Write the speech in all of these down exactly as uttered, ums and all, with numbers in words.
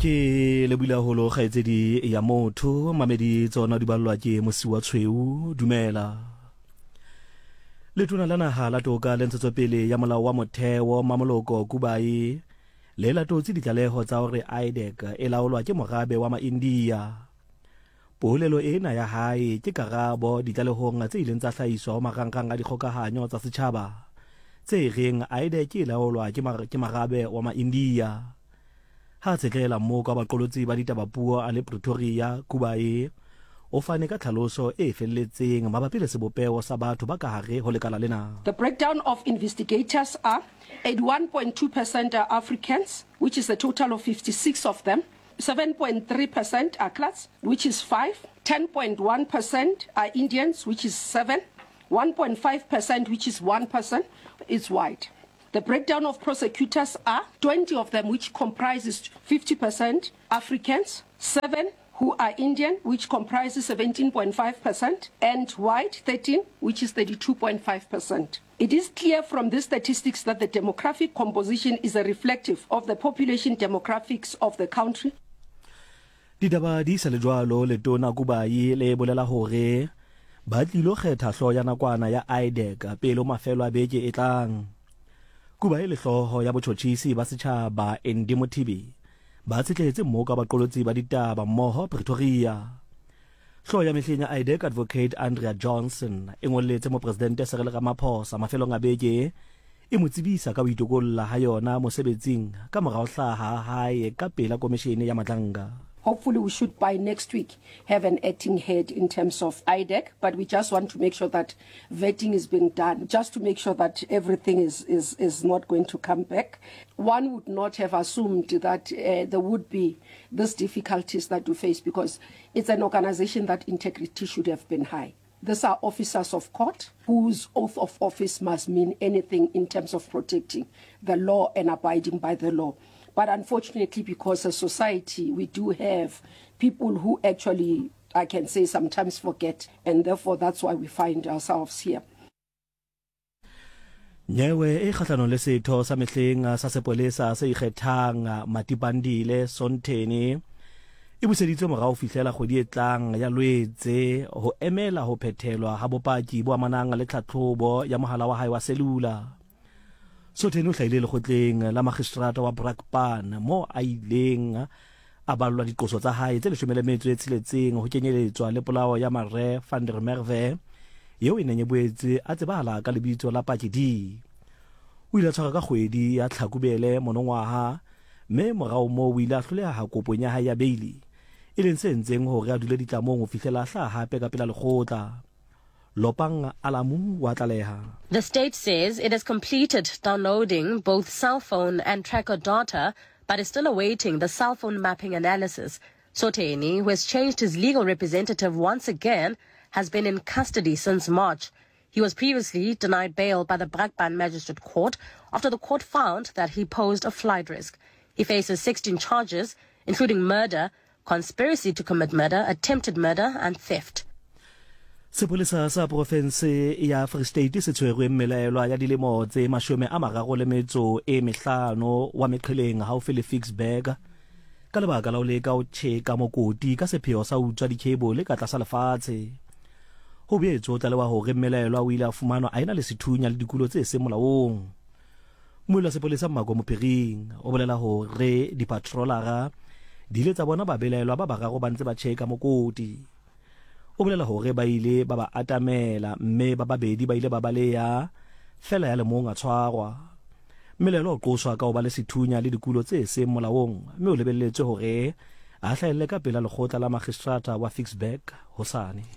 ke le bula holo khaetsedi ya motho mamedi tsona di ballwa ke mosi wa tshweu dumela letona la naha la toka le ntshetsopele ya molao wa motheo mamoloko kubai le la totsi ditlaleho tsa hore I D E C e laolwa ke morabe wa ma-India. Polelo ena ya hae ke karabo ditlalehong tse ileng tsa hlahiswa ho marangrang a dikgokahanyo tsa setjhaba tse reng I D E C e laolwa ke marabe wa ma-India. Ha tsekela mo ka baqolotsi ba ditabapuo a le Pretoria kubai o fane ka tlhaloso e felletseng mabapi le sebopeo sa batho ba ka hare ho lekala lena. The breakdown of investigators are eighty-one point two percent are Africans, which is a total of fifty-six of them. seven point three percent are Klats, which is five. ten point one percent are Indians, which is seven. one point five percent, which is one percent, is white. The breakdown of prosecutors are twenty of them, which comprises fifty percent Africans, seven who are Indian, which comprises seventeen point five percent, and white, thirteen, which is thirty-two point five percent. It is clear from these statistics that the demographic composition is a reflective of the population demographics of the country. Ditaba di sa le jwalo letona kubai le bolela hore ba tlilo kgetha hloho ya nakwana ya I D E C pele mafelo a beke e tlang. Kubai le hloho ya botjhotjhisi ba setjhaba Andy Mothibi ba tsetletse mo ka baqolotsi ba ditaba mmoho Pretoria. Hloho ya mehleng ya I D E C Advocate Andrea Johnson e ngolletse mo presidente Cyril Ramaphosa mafelong a beke e mo tsebisa ka boitokolla ha yona mosebetsing ka morao hlaha hae ka pela komishene ya matlanga. Hopefully we should by next week have an acting head in terms of I D E C, but we just want to make sure that vetting is being done, just to make sure that everything is, is, is not going to come back. One would not have assumed that uh, there would be these difficulties that we face because it's an organization that integrity should have been high. These are officers of court whose oath of office must mean anything in terms of protecting the law and abiding by the law. But unfortunately, because as society, we do have people who actually, I can say, sometimes forget. And therefore, that's why we find ourselves here. Nyewe e kgahlano le setho sa mehleng sa sepolesa se ikgethang Matipandile Sontheni e buseditswe morao fihlela kgwedi e tlang ya Lwetse ho emela ho phethelwa ha bopaki bo amanang le tlhatlhobo ya mohala wa hae wa selula. Sontheni o hlahile lekgotleng la magistrata wa Brakpan mo a ileng a ballwa diqoso tsa hae tse leshome le metso e tsheletseng ho kenyeletswa le polao ya Mare van der Merwe eo e neng e boetse a tsebahala ka lebitso la Pakedi. O ile a tshwara ka kgwedi ya Tlhakubele monongwaha mme morao moo o ile a hloleha ha kopong ya hae ya beili e leng se ntseng hore a dule ditlamong ho fihlela hlaha hape ka pela lekgotla. Lopang Alamu wa tlaleha. The state says it has completed downloading both cell phone and tracker data, but is still awaiting the cell phone mapping analysis. Sontheni, who has changed his legal representative once again, has been in custody since March. He was previously denied bail by the Brakpan Magistrate Court after the court found that he posed a flight risk. He faces sixteen charges, including murder, conspiracy to commit murder, attempted murder, and theft. Sepolesa sa province ya Free State se tshwerwe mmelaelwa ya dilemo tse mashome a mararo le metso e mehlano wa meqheleng haufi le Ficksburg ka lebaka la ho leka ho tjheka mokoti ka sepheo sa utswa dikebole ka tlasa lefatshe. Ho boetse tlalewa hore mmelaelwa o ile a fumanwa a ena le sethunya le dikulo tse seng molaong. Mola sepolesa Mmago Mophiring o bolela hore dipatrolara di ile tsa bona ba belaelwa ba bararo ba ntse ba tjheka mokoti. O bolela hore ba ile ba ba atamela mme ba babedi ba ile ba baleya fela ya le mong a tshwarwa. Melelo o qoswa ka ho ba le sethunya le dikulo tse seng molaong mme o lebelletswe hore a hlaelle ka pela lekgotla la magistrata wa Ficksburg hosane.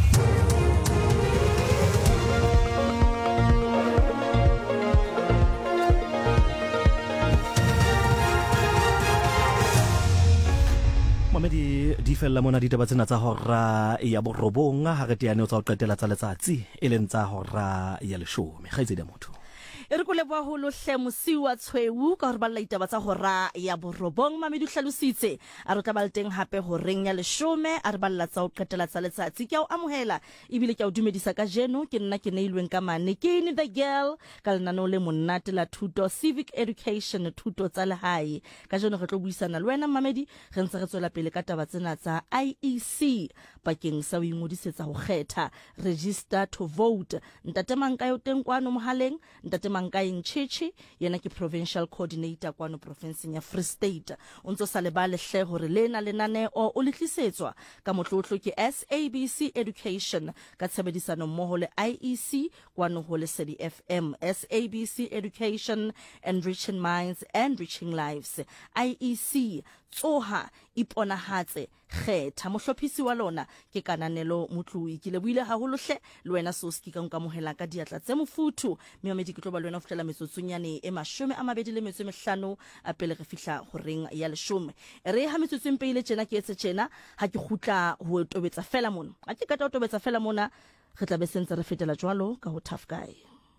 Mamedi di fella mona ditaba tsena tsa hora ya borobong ha re teane o tsa o qetela tsa letsatsi e leng tsa hora ya leshome ga itse dia motho. e re kole bua holo hle Mosiwa Tshweu ka hore ba la itaba tsa hora ya borobong Mamedi hlalositse a re tla ba le teng hape ho reng ya leshome a re balla tsa o qetela tsa letsatsi ke a o amohela ebile ke a o dumedisa ka jeno ke nna ke neilweng ka mane ke ni the girl ka lenaneo le monate la thuto civic education thuto tsa lehae ka jeno re tlo buisana le wena Mamedi re ntse re tswela pele ka taba tsena tsa I E C bakeng sa o ingodisetsa ho kgetha register to vote ntate Mankayo teng kwano mohaleng ntate Mankayi Ntshitshi yena ke provincial coordinator kwano provinceng ya Free State o ntse sa le ba lehle hore lena lenaneo o letlisetswa ka motlotlo ke S A B C Education ka tshebedisano mmoho le I E C kwano ho Lesedi F M S A B C Education Enriching Minds and Reaching Lives I E C tsoha iponahatse kgetha mohlophisi wa lona ke Kananelo Motlui ke le buile haholo hle le wena soski ka nkamohela ka diatla tse mofuthu Mamedi ke tlo ba le wena ho fihlela metsotsonyane e mashome a mabedi le metso e mehlano a pele re fihla ho reng ya leshome re ha metsotsong pele tjena ke etse tjena ha ke khutla ho tobetsa fela mona ha ke ka tobetsa fela mona re tla be sentse re fetela jwalo ka ho Tough Guy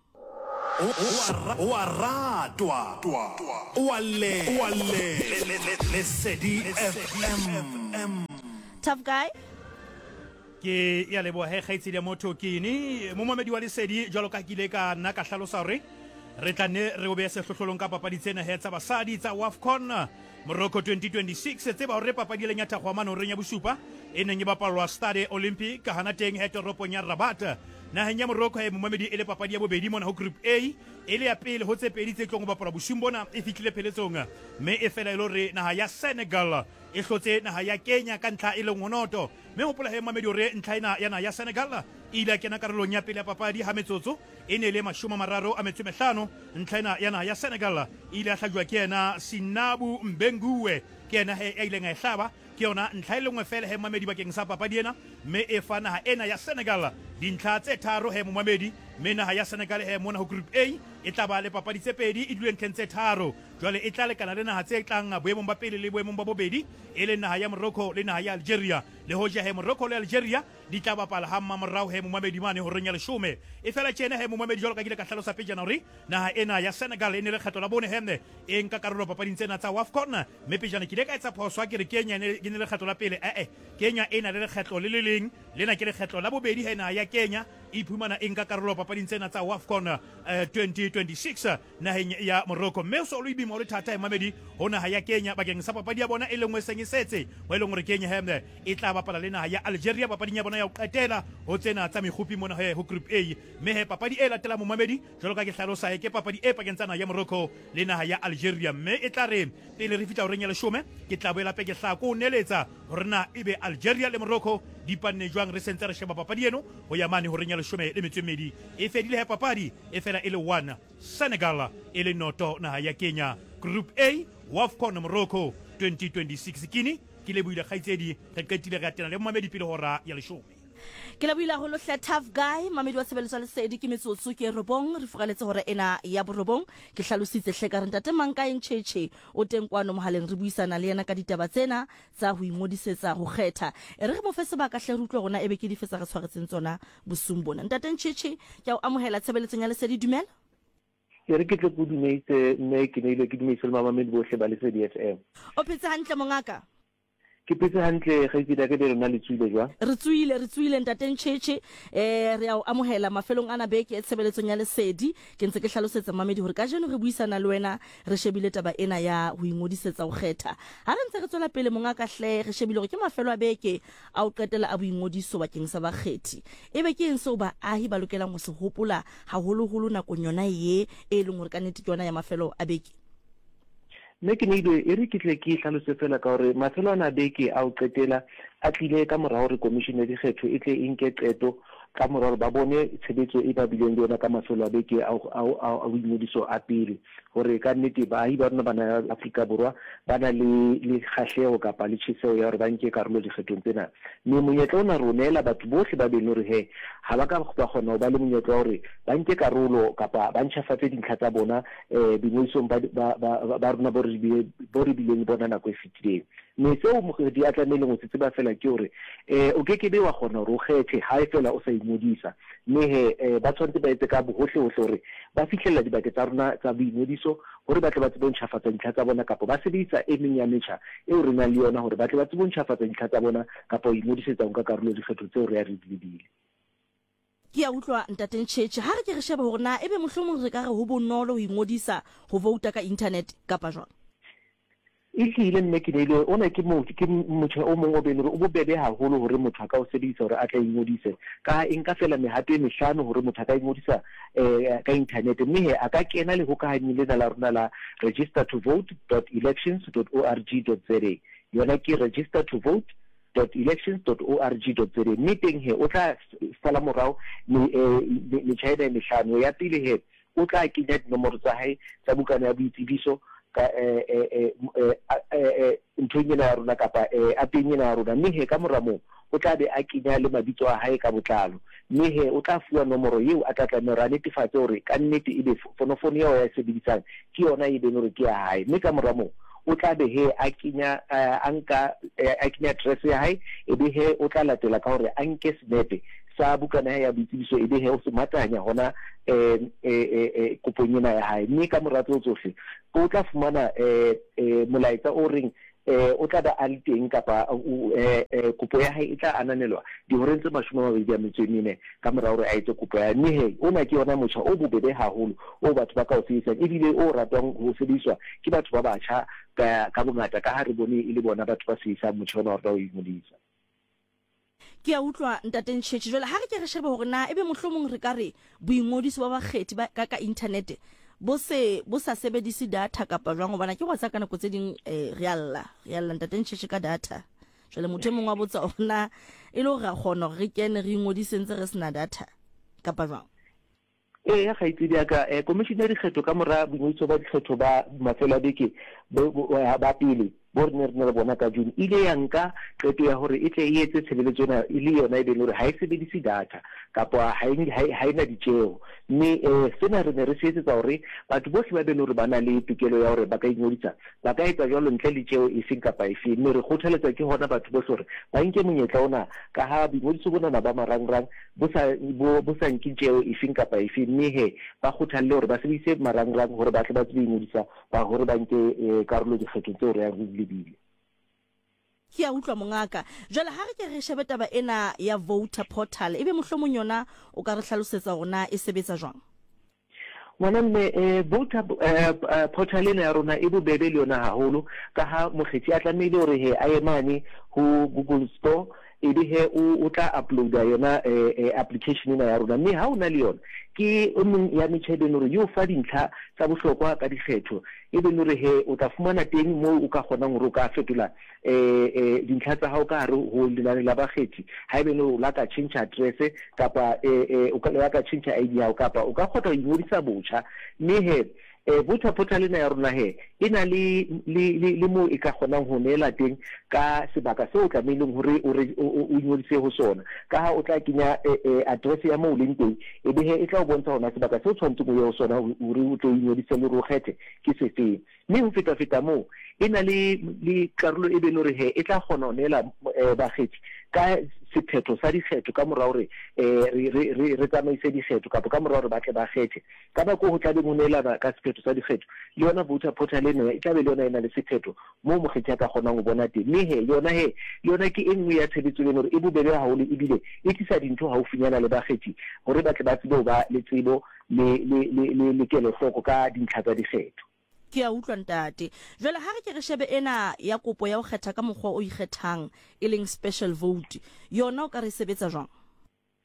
o a ratwa o a le o a le Lesedi F M Tough Guy ke ya lebo he khaitsi le motho kini mo Mamedi wa Lesedi jwalo ka kile ka nna ka hlalosa re re tla ne re o be se hlohlolong ka papadi tsena he tsa basadi tsa WAFCON Morocco twenty twenty-six tse ba re papadi le nyatha khwa mano re nya bosupa e neng e bapalwa Stade Olympique ka hana teng he toropong ya Rabat na hanya Morocco he Mamedi ele papadi ya bobedi mona ho group A ele ya pele ho tse pedi tse tlong bapala bosumbona e fitlile pheletsong me e fela ile re na ya Senegal e hlotse na ya Kenya ka ntlha ile ngonoto me hopola he Mamedi re ntlha ina yana ya Senegal ile kena karolong ya pele ya papadi ha metsotso e ne le mashoma mararo a metso mehlano ntlha ina yana ya Senegal ile a hlajwa ke yena Sinabu Mbenguwe ke yena he ile nga hlaba ke yona ntlha ile ngwe fela he Mamedi bakeng sa papadi ena me e fana ha ena ya Senegal dintlha tse tharo he Mamedi me na ya Senegal he mona ho group A e tla ba le papadi tse pedi e dule ntleng tse tharo jwale e tla le kana le naha tse tlang boemong ba pele le boemong ba bobedi e le naha ya Morocco le naha ya Algeria le hoja he Morocco le Algeria di tla bapala ha mamorao he Mamedi mane ho renya leshome e fela tjena he Mamedi jwalo ka gile ka hlalosa pejana hore naha ena ya Senegal e ne le kgetho la bone hemne e nka karolo papading tsena tsa WAFCON me pejana ke le ka etsa phoso ke re Kenya ne ke ne le kgetho la pele eh eh Kenya ena le kgetho le le leng lena ke le kgetho la bobedi he naha ya Kenya e phumana e nka karolo papading tsena tsa WAFCON uh, twenty twenty-six naheng ya Morocco me so lo ibimo le thata Mamedi hona ha ya Kenya bakeng sa papadi ya bona e lengwe sengisetse wa ile ngore Kenya hemne e tla bapala le naha ya Algeria papading ya bona ya o qetela ho tsena tsa mehupi mona he ho group A me he papadi e latela mo Mamedi jwalo ka ke hlalosa ke papadi e pakeng tsa naha ya Morocco le naha ya Algeria me e tla re pele re fitla ho renya leshome ke tla boela peke hla ko neletsa hore na ebe Algeria le Morocco di panne jwang re sentse re sheba papadi eno ho ya mane ho renya leshome le metso medi e fedile he papadi e fela ele one Senegal ele noto naha ya Kenya group A WAFCON Morocco twenty twenty-six kini ke le buile khaitsedi re qetile re atena le Mamedi pele hora ya leshome ke la buila holo hle Tough Guy Mamedi wa sebeletswa Lesedi ke metsotso ke robong re fugaletse hore ena ya borobong ke hlalositse hle ka re ntate Mankayi Ntshitshi o teng kwano mohaleng re buisana le yena ka ditaba tsena tsa ho ingodisetsa ho kgetha e re mo fese ba ka hle re utlwa rona ebe ke di fetsa re tshwaretseng tsona bosumbona ntate Ntshitshi ke o amohela tshebeletsong ya Lesedi dumela e re ke tle go dumeise mme ke ne ile ke dumeise le Mamedi bohle ba Lesedi F M o phetse hantle mongaka ke petse hantle ga itse ka le rena le tswile jwa re tswile re tswile ntate Ntshitshi eh re a amohela mafelong ana beke e tshebeletsong ya Lesedi ke ntse ke hlalosetsa Mamedi hore ka jeno re buisana le wena re shebile taba ena ya ho ingodisetsa ho kgetha ha re ntse re tswela pele mongaka hle re shebile hore ke mafelo a beke a o qetela a boingodiso bakeng sa bakgethi ebe ke eng se o ba ahi ba lokelang ho se hopola haholo holo nakong yona ye e leng hore ka nnete ke yona ya mafelo a beke me ke ne ile e re ke tle ke hlalose fela ka hore mafelo ana beke a o qetela a tlile ka morao re commission ya dikgetho e tle inke qeto ka morao ba bone tshebetso e ba bileng le yona ka mafelo a beke a a ingodiso a pele gore ka nnete baahi ba rona bana ya Afrika Borwa ba na le le kgahlego kapa le tšhesego ya gore ba nke karolo dikgethong tsena mme monyetla o na re o neela batho botlhe ba beng gore he ga ba ka ba kgona go ba le monyetla wa gore ba nke karolo kapa ba ntšhafatse dintlha tsa bona um bingwedisong ba rona bo re bileng bona nako e fetileng mme seo mogedi a tlameileng go se tseba fela ke gore um o ke kebe wa kgona gore o kgethe ga e fela o sa ingwedisa mme he ba tshwanetse ba etse ka bogotlhe-gotlhe gore ba fitlhelela dibake tsa rona tsa boingwediso gore ba tle ba tsebe ntšhafatsa dintlha tsa bona kapa ba sebedisa e meng ya metšha eo re nang le yona gore ba tle ba tsebe ntšhafatsa dintlha tsa bona kapa o ingwedisetsa go ka karolo dikgetho tseo re ya re dilebile ke a utlwa ntateng tšhetše ga re ke re shebe gore na ebe mohlomong re ka re ho bonolo ho ingodisa go vouta ka internet kapa jwang e hlile mme ke neile ona ke motho ke motho o mongwe o beng o bobebe haholo hore motho a ka o sebedisa hore a tla ingodise ka e nka fela mehato e mehlano hore motho a ka ingodisa eh ka internet mme he a ka kena le hokahanyi le la rona la register to vote dot elections dot org dot za yona ke register to vote dot elections dot org dot za mme teng he o tla sala morao le tšhaena e mehlano ya pele he o tla kenya dinomoro tsa hae tsa bukana ya boitsebiso ka eh eh eh ntonyena ya rona kapa eh apenyena ya rona mme he ka moramo o tla be a kenya le mabitso a hae ka botlalo mme he o tla fuwa nomoro eo a tla tla ra netefatsa hore ka nnete e be fonofono ya ya sebedisang ke yona e beng hore ke ya hae mme ka moramo o tla be he a kenya a nka a kenya address ya hae e be he o tla latela ka hore a nke snepe sa bukana ya boitsebiso e be he o se matanya hona eh eh koponyena ya hae mme ka moratso tsohle o tla fumana eh molaetsa o reng eh o tla ba a le teng kapa eh kopo ya hae e tla ananelwa di hore tse mashome a mabedi a metso e mene ka mora hore a etse kopo ya mme he ona ke yona motjha o bobebe haholo o batho ba ka o sebedisa ebile o ratwang ho sebediswa ke batho ba batjha ka bongata ka ha re bone e le bona batho ba sebedisang motjha ona hore ba o ingodisa ke a utlwa ntateng tšhetše jwale ha re ke re shebe hore na ebe mohlomong re ka re boingodiso ba bakgethi ba ka ka internet bo se bo sa sebedise data kapa jwang gobana ke go tsa ka nako tse ding eh re alla re alla ntateng tšhetše ka data jwale motho e mongwe wa botsa ona e le go ra kgona gore re kene re ingodisentse re sena data kapa jwang e ya gaitsedi aka eh commissioner ya dikgetho ka mora boingodiso ba dikgetho ba mafelo a beke ba pele bo re ne re bona ka June ile ya nka qeto ya hore e tle e etse tshebeletso yona e le yona e beng hore ha e sebedise data kapa ha e na ditjeo mme sena re ne re se etsetsa hore batho bohle ba beng hore ba na le tokelo ya hore ba ka ingodisa ba ka etsa jwalo ntle le tjeo e seng kapa e feng mme re kgothaletsa ke hona batho bohle hore ba nke monyetla ona ka ha boingodiso bona ba marangrang bo sa bo sa nke tjeo e seng kapa e feng mme he ba kgothalle hore ba sebedise marangrang hore ba tle ba tsebe ingodisa ba hore ba nke karolo dikgetho tseo re ya lebile ke a utlwa mongaka jwale ha re ke re shebe taba ena ya voter portal ebe mohlomong yona o ka re hlalosetsa gona e sebetsa jwang ngwana mme eh voter portal ena ya rona e bobebe le yona haholo ka ha mokgethi a tlamehile hore he a emane ho Google Store e be he o tla uploada yona application ena ya rona mme ha ona le yona ke o mong ya metšhedeng hore yo fa dintlha tsa bohlokwa ka dikgetho e be nore he o tla fumana teng mo o ka kgonang hore o ka fetola eh dintlha tsa hao ka hare ho lenane la bakgethi ha e be no la ka change address kapa eh o ka la ka change I D ya o kapa o ka kgona ho ingodisa botjha mme he eh voter portal ena ya rona he ina le le le mo e ka kgonang ho neela teng ka sebaka se o tlameileng hore o ingodise ho sona ka ha o tla kenya address ya mo o leng teng e be he e tla o bontsha hona sebaka se o tshwanetse go ya ho sona hore o tlo ingodisa le ro kgethe ke se feng mme ho feta feta mo ina le le karolo e be no re he e tla kgona ho neela bakgethi ka sephetho sa dikgetho ka mora hore eh re re re tsamaise dikgetho ka ka mora hore ba tle ba kgethe ka ba go tla be monela ka sephetho sa dikgetho le yona voter portal ena e tla be le yona ena le sephetho mo mokgethi ka kgonang go bona teng mme he yona he yona ke engwe ya tshebetso le hore e bobebe haholo e bile e tlisa dintho haufinyana le bakgethi hore ba tle ba tsebe ba le tsebo le le le kelo hloko ka dintlha tsa dikgetho ke a utlwa ntate jwale ha re ke re shebe ena ya kopo ya go kgetha ka mokgwa o ikgethang e leng special vote yona o ka re sebetsa jwang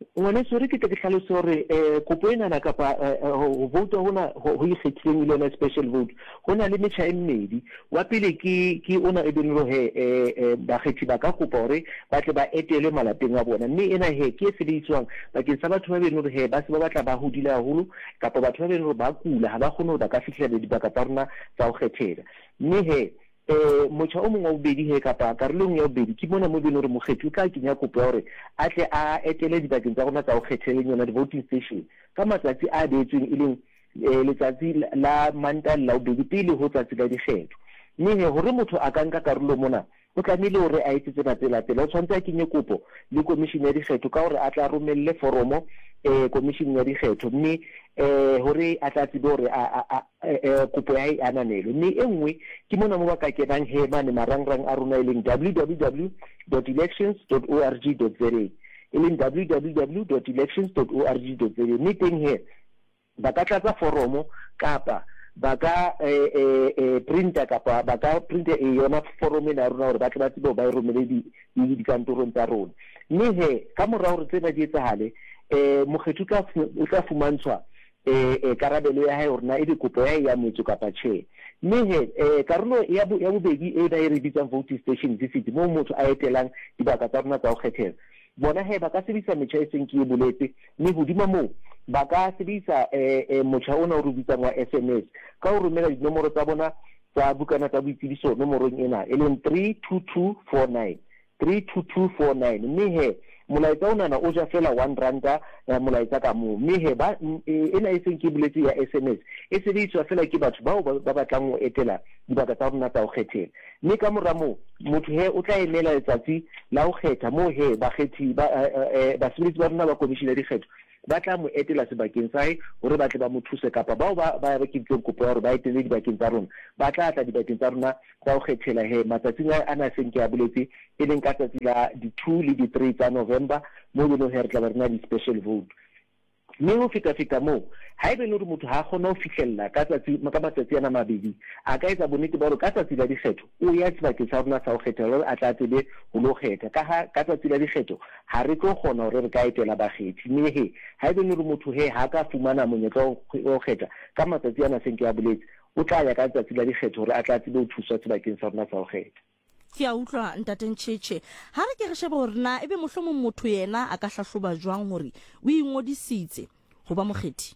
ngwane sore ke ke tlhalose hore eh kopo ena na kapa ho vote hona ho ikgethileng ile na special vote hona le metjha e mmedi wa pele ke ke ona e benlo he eh ba kgethi ba ka kopa hore ba tle ba etele malapeng a bona mme ena he ke se ditswang bakeng sa batho ba benlo he ba se ba batla ba hodile haholo kapa batho ba benlo ba kula ha ba kgone ba ka fihlela dibaka tsa rona tsa ho khethela mme he eh motho o mongwe o bedi he kapa karolong ya bedi ke bona mo beno re mokgethi o tla kenya kopo ya hore a tle a etele dibakeng tsa rona tsa ho khethela yona di voting station ka matsatsi a beetsweng e leng letsatsi la manta la bedi pele ho tsatsi la dikgetho mme he hore motho a ka nka karolo mona o tlamehile hore a etse tsena tse latela o tshwantse a kenye kopo le commission ya dikgetho ka hore a tla romelle foromo eh commission ya dikgetho mme eh hore a tla tsebe hore a kopo ya e ananelo mme e nngwe ke mona mo ba ka kenang he mane marangrang a rona e leng w w w dot elections dot org dot za e leng w w w dot elections dot org dot za mme teng he ba ka tlatsa foromo kapa ba ka eh eh printer kapa ba ka printer e yona foromo ena rona hore ba tla tsebe ba e romele di di kantorong tsa rona mme he ka mora hore tsena di etsahale eh mokgetho ka o tla fumantshwa eh karabelo ya hae hore na e dikopo ya ya metso kapa tjhe mme he eh karolo ya ya bobedi e ba e re bitsang voting station visit mo motho a etelang dibaka tsa rona tsa ho khethela bona he ba ka sebedisa metjha e seng ke e boletse mme hodima moo ba ka sebedisa eh motjha ona o re bitsang wa S M S ka ho romela dinomoro tsa bona tsa bukana tsa boitsebiso nomorong ena e leng three two two four nine three two two four nine mme he molaetsa ona na o ja fela one randa molaetsa ka mo mme he ba ena e seng ke boletse ya S M S e sebediswa fela ke batho bao ba batlang ho etela dibaka tsa rona tsa ho khethela mme ka mora moo motho he o tla emela letsatsi la ho kgetha mo he ba kgethi ba ba sebetsi ba rona ba commission ya dikgetho ba tla mo etela sebakeng sa hae hore ba tle ba mo thuse kapa bao ba ba ba kintseng kopo hore ba etele dibakeng tsa rona ba tla tla dibakeng tsa rona tsa ho khethela he matsatsing a na seng ke a boletse e leng ka tsatsi la di two le di three tsa November mo beno he re tla ba rena di special vote mme ho feta feta mo ha ebe le hore motho ha kgona ho fihlella ka tsatsi ka matsatsi ana mabedi a ka etsa bonnete ba hore ka tsatsi la dikgetho o ya sebakeng sa rona sa ho khethela hore a tla tsebe ho lo kgetha ka ha ka tsatsi la dikgetho ha re tlo kgona hore re ka etela bakgethi mme he ha ebe le hore motho he ha ka fumana monyetla o kgetha ka matsatsi ana seng ke a boletse o tla ya ka tsatsi la dikgetho hore a tla tsebe ho thuswa sebakeng sa rona sa ho kgetha ke a utlwa ntate Ntjhetjhe ha re ke re sheba hore na ebe mohlomong motho yena a ka hlahloba jwang hore o ingodisitse ho ba mokgethi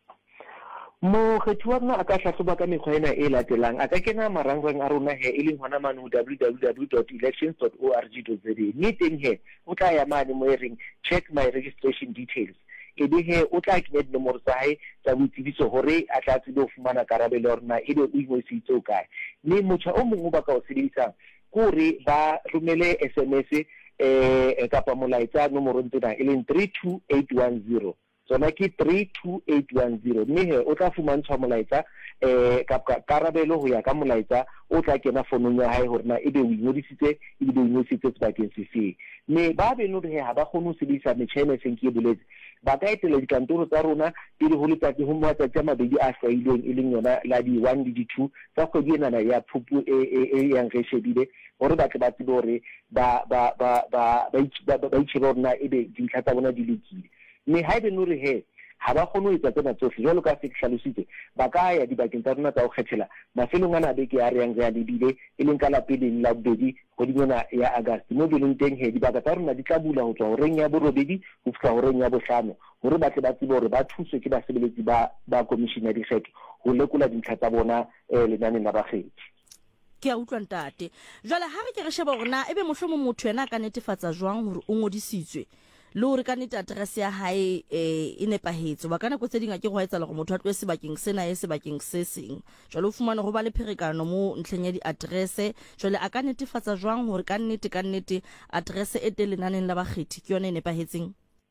mokgethi wa rona a ka hlahloba ka mekgwa ena e latelang a ka kena marangrang a rona he e leng hona mane ho w w w dot elections dot org dot za mme teng he o tla ya mane mo e reng check my registration details e be he o tla kenya dinomoro tsa hae tsa boitsebiso hore a tla tsebe ho fumana karabelo hore na ebe o ingodisitse o kae mme motjha o mongwe ba ka o sebedisang kore ba romele S M S eh kapa molaetsa nomorong tsena e leng three two eight one zero tsona ke three two eight one zero mme he o tla fumantshwa molaetsa eh kapa karabelo ho ya ka molaetsa o tla kena fonong ya hae hore na ebe o ingodisitse e be o ingodisitse sebakeng se feng mme ba be no re ha ba kgone ho sebedisa metjha e seng ke boletse ba ka etela dikantoro tsa rona pele ho letsatsi ho matsatsi a mabedi a hlwailweng e leng yona la di one le di two tsa kgwedi ena ya Phupu e yang re shebile hore ba tle ba tsebe hore ba ba ba ba ba itsheba rona ebe dintlha tsa bona di lekile mme ha ebe no re he ha ba kgone ho etsa tsena tsohle jwalo ka se hlalositse ba ka ya dibakeng tsa rona tsa ho khethela mafelong ana beke ya re yang re a lebile e leng ka lapeleng la bobedi kgweding ena ya August mo beleng teng he dibaka tsa rona di tla bula ho tswa horeng ya borobedi ho fihla horeng ya bohlano hore ba tle ba tsebe hore ba thuswe ke basebeletsi ba ba commission ya dikgetho ho lekola dintlha tsa bona lenaneng la bakgethi ke a utlwa ntate jwale ha re ke re sheba hore na ebe mohlomong motho yena ka netefatsa jwang hore o ngodisitswe le hore ka nete address ya hae e nepahetse ba kana go tse dinga ke go etsa le go motho a tloe sebakeng sena e sebakeng se seng jwale o fumana go ba le pherekano mo ntlheng ya di address jwale a ka netefatsa jwang hore ka nnete ka nnete address e telenaneng la bakgethi ke yone e nepahetseng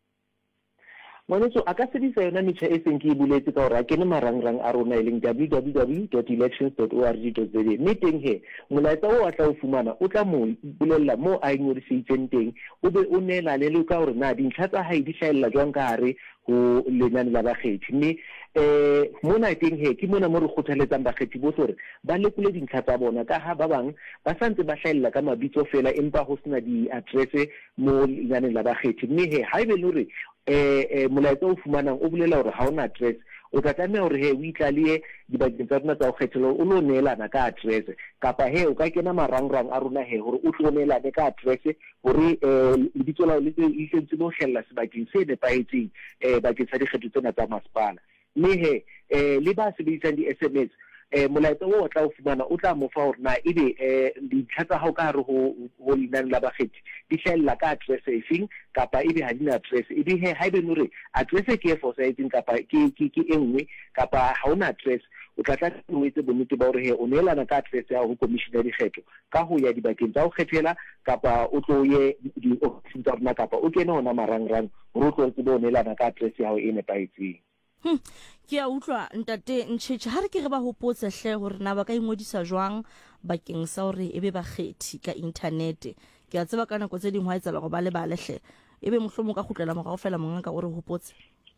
Ngwaneso a ka sebedisa yona metjha e seng ke buletse ka hore a kene marangrang a rona e leng w w w dot elections dot org dot za mme teng he molaetsa o a tla o fumana o tla mo bolella mo a ingodisitseng teng o be o nela le le ka hore na dintlha tsa hae di hlahella jwang ka hare ho lenane la bakgethi mme eh mona teng he ke mona mo re kgothaletsang bakgethi bohle hore ba lekole dintlha tsa bona ka ha ba bang ba santse ba hlahella ka mabitso fela empa ho sena di address mo lenane la bakgethi mme he ha ebe le hore eh molaetsa o fumanang o bolela hore ha ona address o tla tlameha hore he o itlalehe dibakeng tsa rona tsa go kgethela o lo neelana ka address kapa he o ka kena marangrang a rona he hore o tlo neelane ka address hore eh lebitso la le le sentse bo hlella sebakeng se nepaetseng eh bakeng sa dikgetho tsena tsa masepala mme he eh le ba sebedisang di-S M S eh molaetsa o tla o fumana o tla mo fa hore na ebe eh dintlha tsa hao ka hare ho ho lenane la bakgethi di hlella ka address efeng kapa ebe ha dina address ebe he ha ebe nore address ke e fosahetseng kapa ke ke ke engwe kapa ha ona address o tla tla o etse bonnete ba hore he o neelana ka address ya ho commission ya dikgetho ka ho ya dibakeng tsa ho kgethela kapa o tlo ye di-office tsa rona kapa o kene hona marangrang hore o tlo tsebe o neelana ka address ya hao e nepaetseng. Hmm. Ke a utlwa ntate Ntšhetše ha re ke re ba hopotse hle hore na ba ka ingodisa jwang bakeng sa hore ebe ba kgethi ka internet ke a tseba ka nako tse dingwe ha etsela go ba le ba lehle ebe mohlomo ka khutlela morago fela mongaka o re hopotse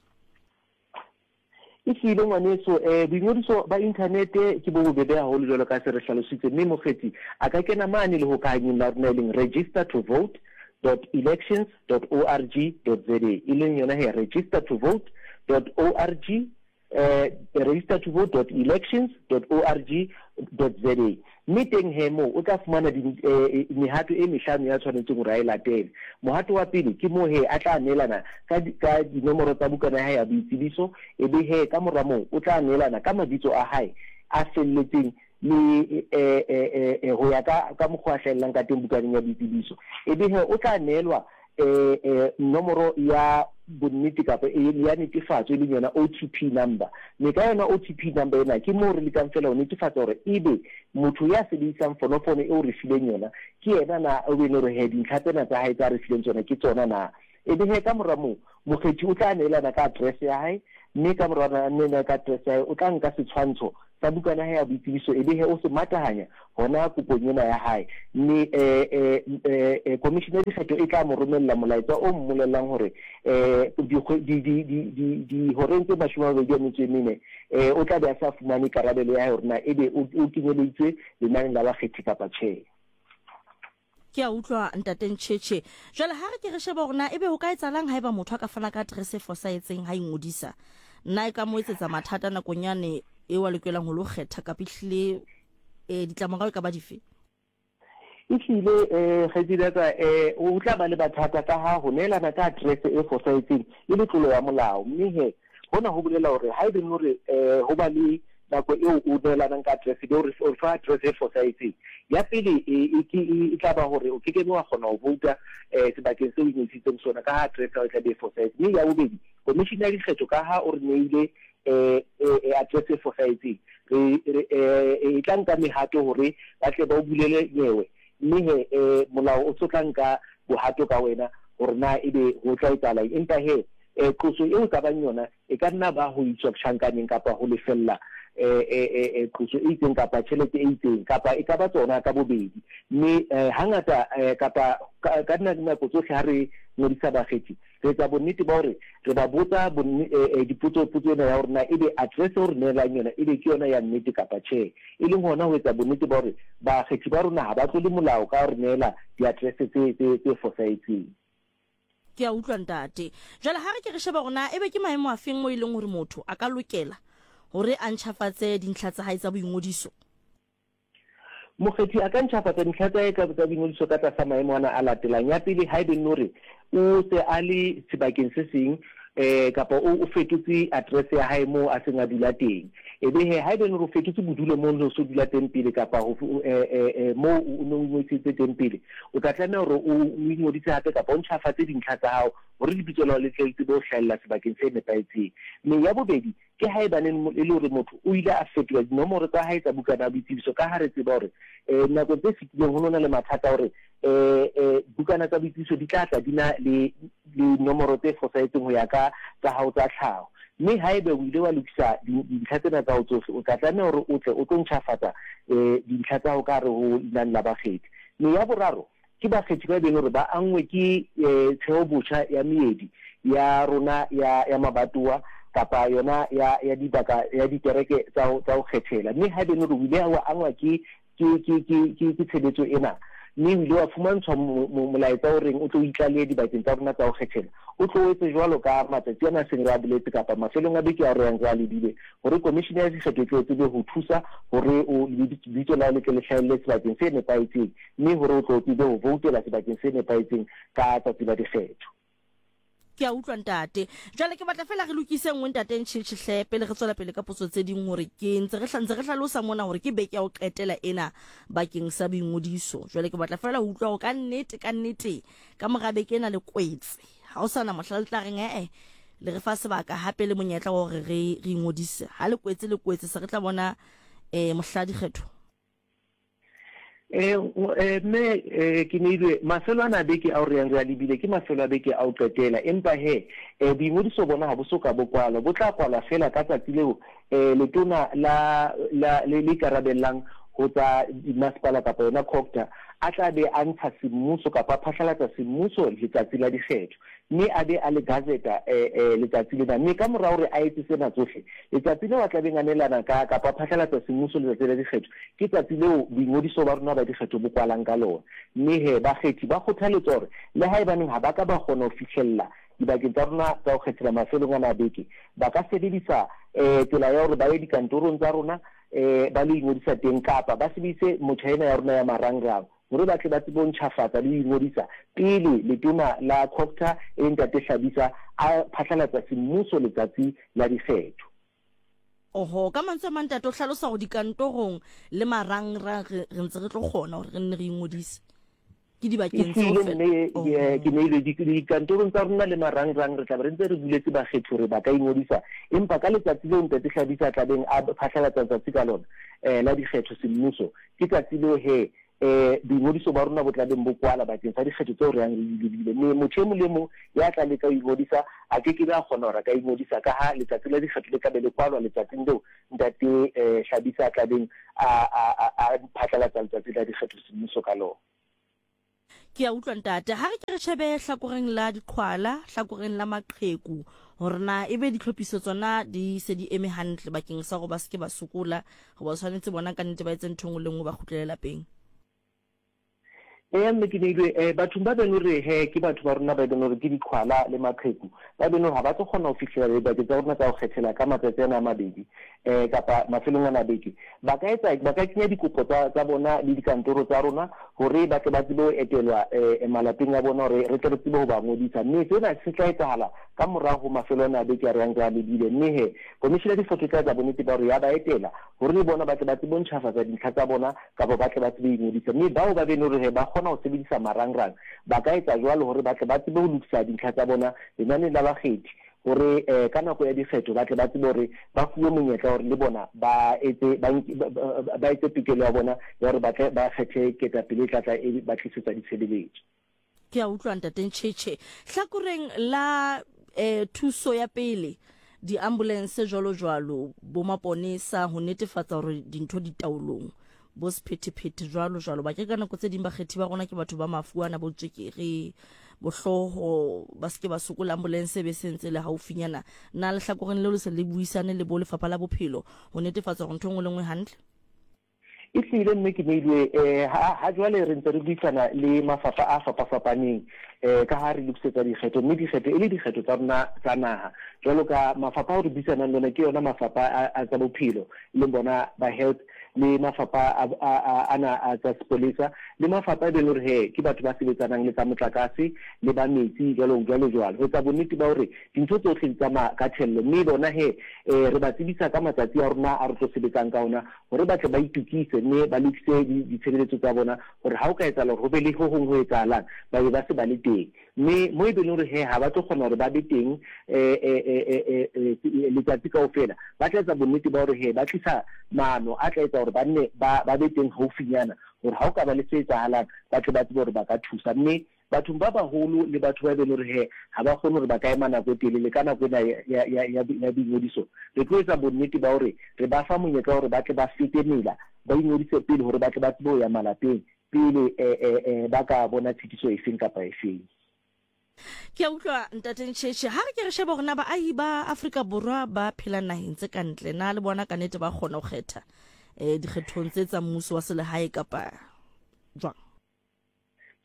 e file ngwaneso eh boingodiso ba internet ke bo bobebe haholo jalo ka se re hlalositse mme mokgethi a ka kena mane le ho kahanyeng la rona leng register to vote dot elections dot org dot za e leng yona he register to vote dot org uh, register to vote dot elections dot org dot za mme teng he mo o tla fumana mehato e mehlano ya tshwanetseng hore a e latele. Mohato wa pele ke mo he a tla neelana ka ka dinomoro tsa bukana ya hae ya boitsebiso ebe he ka mora moo o tla neelana ka mabitso a hae a felletseng le eh eh ho ya ka ka mokgwa a hlahellang ka teng bukaneng ya boitsebiso ebe he o tla neelwa eh eh nomoro ya bonnete kapa ya netefatso le yona O T P number me ka yona O T P number ena ke mo re le kang fela o netefatsa hore ebe motho ya sebedisang fonofono e o re fileng yona ke yena na o bene re heading khatsena tsa hae tsa re fileng tsona ke tsona na ebe he ka mora mo mokgethi o tla neelana ka address ya hae mme ka mora na nne ka address ya hae o tla nka setshwantsho sa bukana ya boitsebiso ebe he o se matahanya hona kopong ena ya hae mme eh eh commission ya dikgetho e tla mo romella molaetsa o mmolellang hore eh di di di di horentse bashwa ba di metsene eh o tla ba sa fumane karabelo ya hore na ebe o kinyeleditswe lenane la bakgethi kapa tjhe. Ke a utlwa ntate Ntšhetše jwale ha re ke re sheba hore na ebe ho ka etsalang ha eba motho a ka fana ka address e fosahetseng ha ingodisa nna e ka mo etsetsa mathata nakonyane e wa lekwelang ho lo kgetha ka pihlile eh ditlamorao ka ba dife e hlile eh kgedile ka eh o tla ba le bathata ka ha ho neelana ka address e fosahetseng e le tlolo ya molao mme he hona ho bolela hore ha ebe nore eh ho ba le nako eo o neelanang ka address e o re fa address e fosahetseng ya pele e tla ba hore o kekene wa kgona ho vouta eh sebakeng se o ingodisitseng sona ka address ya o tla be fosahetse mme ya bobedi commission ya dikgetho ka ha o re neile eh address e fosahetseng re e tla nka mehato hore ba tle ba o bulele nyewe mme he molao o tsotlanka bohato ka wena hore na ebe ho tla etsahala empa he eh qoso eo ka bang yona e ka nna ba ho itswa tjhankaneng kapa ho lefella eh eh qoso e itseng kapa tjhelete e itseng kapa e ka ba tsona ka bobedi mme hangata kapa ka nna nako tsohle ha re ngodisa bakgethi re tsa bonnete ba hore re ba botsa dipotso potso ena ya hore na ebe address o re neelang yona ebe ke yona ya nnete kapa tjhe e leng hona ho etsa bonnete ba hore bakgethi ba rona ha ba tlole molao ka hore neela di-address tse tse fosahetseng. Ke a utlwa ntate jwale ha re ke re sheba hore na ebe ke maemo a feng mo e leng hore motho a ka lokela hore a ntjhafatse dintlha tsa hae tsa boingodiso. Mokgethi a ka ntjhafatsa dintlha tsa hae tsa boingodiso ka tlasa maemo ana a latelang ya pele ha ebe nore o se a le sebakeng se seng eh kapa o fetotse address ya hae mo a seng a dula teng ebe he ha ebe nore o fetotse bodulo mo o so dula teng pele kapa ho eh mo o no ngwetsitse teng pele o tla tlameha hore o ingodise hape kapa o ntjhafatse dintlha tsa hao hore dipitso la le tletse bo hlahella sebakeng se nepaetseng mme ya bobedi ke ha eba neng e le hore motho o ile a fetola dinomoro tsa hae tsa bukana ya boitsebiso ka ha re tseba hore eh nako tse fetileng ho nona le mathata hore eh eh bukana tsa boitsebiso di tla tla dina le dinomoro tse fosahetseng ho ya ka tsa hao tsa tlhaho mme ha ebe o ile wa lokisa dintlha tsena tsa ho tsohle o tla tlameha hore o tle o tlo ntjhafatsa eh dintlha tsa ho ka re ho inang la bakgethi mme ya boraro ke bakgethi ba beng hore ba angwe ke tsheo botjha ya meedi ya rona ya ya mabatoa kapa yona ya ya dibaka ya ditereke tsa tsa ho kgethela mme ha ebe nore o ile wa angwa ke ke ke ke ke tshebetso ena mme ile wa fumantshwa molaetsa o reng o tlo itlalehe dibakeng tsa rona tsa go kgethela o tlo etse jwalo ka matsatsi a seng re a boletse kapa mafelong a beke a re yang re a lebile gore commission ya dikgetho e tlo tsebe go thusa gore o bitso la le ke le hlahelle sebakeng se nepaetseng mme gore o tlo tsebe go voutela sebakeng se nepaetseng ka tsatsi la dikgetho. Ke a utlwa ntate jwale ke batla fela re lokise ngwe ntate ntšhitšhihle pele re tswela pele ka potso tse ding gore ke ntse re hlantse re hlalosa mona gore ke beke ya go qetela ena bakeng sa boingodiso jwale ke batla fela ho utlwa go ka nnete ka nnete ka moga beke ena le kwetse ha o sana mohla le tla reng eh le re fa sebaka hape le monyetla gore re re ingodise ha le kwetse le kwetse se re tla bona eh mohla dikgetho. Eh me ke ne mafelo ana beke a re yang re a lebile ke mafelo a beke a o qetela empa he e boingodiso bona ha bo soka bo kwala bo tla kwala fela ka tsatsi leo eh letona la la le karabellang ho tsa masepala kapa yona copter a tla be a ntsha semmuso kapa phahlalatsa semmuso letsatsi la dikgetho mme a be a le gazeta eh letsatsi lena mme ka mora hore a etse sena tsohle letsatsi leo a tla beng anelana ka kapa phahlalatsa semmuso letsatsi la dikgetho ke tsatsi leo boingodiso ba rona ba dikgetho bo kwalang ka lona mme he ba kgethi ba kgothaletsa hore le haebaneng ha ba ka ba kgona ho fihlella dibakeng tsa rona tsa go kgethela mafelong a mabeke ba ka sebedisa eh tsela ya hore ba ye dikantorong tsa rona eh ba le ingodisa teng kapa ba sebedise motjhaena ya rona ya marangrang gore ba tle ba tsebo ntšhafatsa le ingodisa pele letona la copter e ntate Hlabisa a phahlalatsa semmuso letsatsi la dikgetho. Oho ka mantswe a mantate o hlalosa go dikantorong le marangrang re ntse re tlo kgona gore re nne re ingodise ke dibakeng tseo fela ke ne le dikantorong tsa rona le marangrang re tla re ntse re buletse ba kgetho re ba ka ingodisa empa ka letsatsi leo ntate Hlabisa tla beng a phahlalatsa tsatsi ka lona eh la dikgetho semmuso ke tsatsi leo he eh boingodiso ba rona bo tla beng bo kwala bakeng sa dikgetho tseo re yang re lebile mme motho mo le mo ya tla le ka ingodisa a ke ke ba kgona hore ka ingodisa ka ha letsatsi la dikgetho le ka be le kwalwa letsatsing leo ntate eh Hlabisa tla beng a a phahlalatsa letsatsi la dikgetho semmuso ka lona. Ke a utlwa ntate ha re ke re shebe hlakoreng la diqhwala hlakoreng la maqheku hore na ebe ditlhophiso tsona di se di eme hantle bakeng sa go ba se ke ba sokola go ba tshwanetse bona ka nnete ba etse nthong le ngwe ba khutlela lapeng. Eh mme ke ne eh batho ba beno re he ke batho ba rona ba beno re ke diqhwala le maqheku ba beno ha ba tlo kgona ho fihlela le bakeng tsa rona tsa go kgethela ka matsatsi a mabedi eh kapa mafelong a mabedi ba ka etsa ba ka kenya dikopo tsa bona le dikantoro tsa rona hore ba tle ba tsebe ho etelwa eh malapeng a bona hore re tle re tsebe ho ba ngodisa mme sena se tla etsahala ka morago mafelo a beke a re yang re a lebile mme he commission ya dikgetho tsa bonnete ba hore ya ba etela hore le bona ba tle ba tsebe ho ntšhafatsa dintlha tsa bona kapa ba tle ba tsebe ho ngodisa mme bao ba beno re he ba kgona ho sebedisa marangrang ba ka etsa jwalo hore ba tle ba tsebe ho lokisa dintlha tsa bona lenane la bakgethi hore eh ka nako ya dikgetho ba tle ba tsebe hore ba fuwe monyetla hore le bona ba etse ba etse pikelo ya bona ya hore ba tle ba kgethe ketapele tla tla e ba tlisetsa ditshebeletso. Ke a utlwa ntate Ntšhetšhe hlakoreng la eh thuso ya pele di ambulance jwalo jwalo bo maponesa ho netefatsa hore dintho di taolong bo sephethephethe jwalo jwalo ba ke ka nako tse ding ba kgethi ba rona ke batho ba mafuana bo tsekere bohloho ba se ke ba sokola ambulance be sentse le haufinyana na le hlakoreng le le se le buisane le bo lefapha la bophelo ho netefatsa hore ntho ngwe le ngwe hantle. E tlile mme ke neilwe eh ha jwale re ntse re buisana le mafapha a fapafapaneng eh ka ha re lokisetsa dikgetho mme dikgetho e le dikgetho tsa rona tsa naha jwalo ka mafapha a re buisanang lona ke yona mafapha a tsa bophelo le bona ba health le mafapha ana a tsa sepolesa le mafapha a beno re he ke batho ba sebetsanang le tsa motlakase le ba metsi jwalo jwalo jwalo ho tsa bonnete ba hore dintho tsohle di tsamaya ka thello mme bona he re ba tsebisa ka matsatsi a rona a re tlo sebetsang ka ona hore ba tle ba itukise mme ba lokise ditshebeletso tsa bona hore ha o ka etsa hore ho be le ho hong ho etsahalang ba be ba se ba le teng mme mo e beng re he ha ba tlo kgona hore ba be teng eh letsatsi kaofela ba tla etsa bonnete ba hore he ba tlisa maano a tla etsa hore ba nne ba be teng haufinyana hore ha o ka ba le se etsahalang ba tle ba tsebe hore ba ka thusa mme batho ba baholo le batho ba beno re he ha ba kgone hore ba ka ema nako telele ka nako ena ya ya ya boingodiso re tlo etsa bonnete ba hore re ba fa monyetla hore ba tle ba fete mela ba ingodise pele hore ba tle ba tsebe ho ya malapeng pele eh ba ka bona tshitiso e feng kapa e feng. Ke a utlwa ntate Ntšhetšhe ha re ke re sheba hore na baahi ba Afrika Borwa ba phela naheng tse ka ntle na le bona ka nnete ba kgona ho kgetha eh dikgethong tse tsa mmuso wa selehae kapa jwang.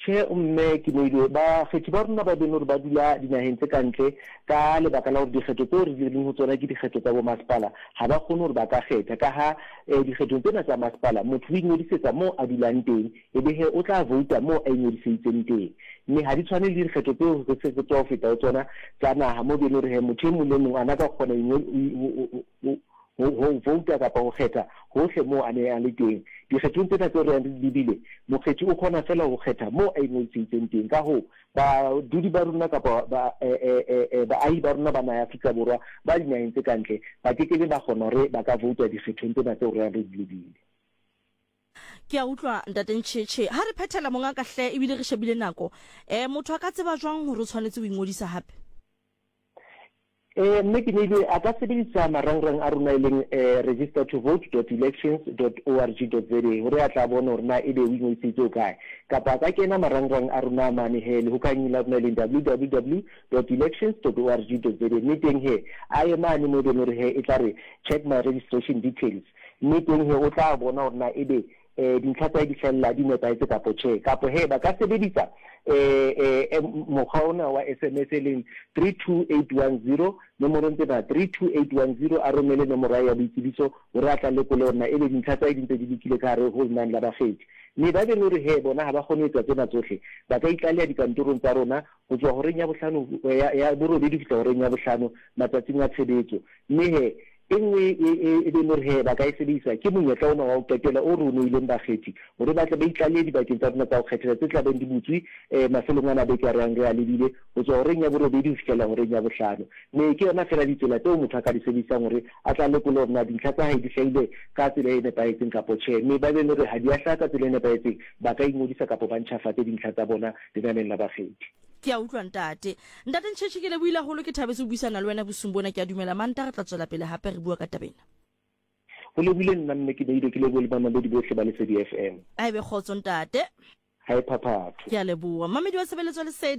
che mme ke moile ba kgethi ba rona ba beno re ba dula dinaheng tse kantle ka lebaka la hore dikgetho tse re di leng ho tsona ke dikgetho tsa bo masepala ha ba kgone hore ba ka kgetha ka ha dikgetho tsena tsa masepala motho o ingodisetsa mo a dulang teng ebe he o tla vouta mo a ingodiseditseng teng mme ha di tshwane le dikgetho tseo re se tsa ho feta ho tsona tsa naha mo beno re he motho e mong le mong ana ka kgona ho vouta kapa ho kgetha hohle mo a ne a le teng dikgethong tsena tse re di lebile mokgethi o kgona fela ho kgetha mo a ingodiseditseng teng ka ho ba dudi ba rona kapa ba ba ai ba rona ba naha ya Afrika Borwa ba dinaheng tse kantle ba ke ke ba kgona hore ba ka vouta dikgethong tsena tse re di lebile. Ke a utlwa ntate Ntjhetjhe ha re phethela monga ka hle ebile re shebile nako eh motho a ka tseba jwang hore o tshwanetse o ingodisa hape? Eh mme ke ne a ka sebedisa marangrang a rona ileng register to vote dot elections dot org dot za hore a tla bona hore na ebe o ingodisitswe kae kapa ka kena marangrang a rona mane he le ho ka nyela rona ileng w w w dot elections dot org dot za mme teng he a ye mane mo beno re he e tla re check my registration details mme teng he o tla bona hore na ebe eh dintlha tsa di hlella di nepahetse kapo tjhe kapo he ba ka sebedisa eh eh mokgwa ona wa S M S leng three two eight one zero nomoro tsena three two eight one zero a romele nomoro ya boitsebiso hore a tla lekole hore na ebe dintlha tsa di ntse di dikile ka hare ho nang la bakgethi mme ba be le he bona ha ba kgone etsa tsena tsohle ba ka itlaleha dikantorong tsa rona ho tswa hore nya bohlano ya borobedi fihla hore nya bohlano matsatsing a tshebetso mme he engwe e be le he ba ka e sebedisa ke monyetla ona wa ho qetela o re o noileng bakgethi hore ba tle ba itlalehe dibakeng tsa rona tsa ho kgethela tse tla beng di butswe mafelong ana beke a re ang re a lebile ho tswa hore nya borobedi ho fihlela hore nya bohlano mme ke yona fela ditsela tseo motho a ka di sebedisang hore a tla lekole hore na dintlha tsa hae di hlahile ka tsela e nepahetseng kapo tjhe mme ba be le hore ha di a hlaha ka tsela e nepahetseng ba ka ingodisa kapo ba ntjhafatse dintlha tsa bona lenaneng la bakgethi. Ke a utlwa ntate ntate Ntjhetjhe ke le buile haholo ke thabetse ho buisana le wena bosung bona ke a dumela manta re tla tswela pele hape re bua ka tabena ho le bile nna mme ke beile ke le bole ba mamedi bohle ba Lesedi F M a ebe khotso ntate ha e phaphatho ke a leboha mamedi wa sebeletso Lesedi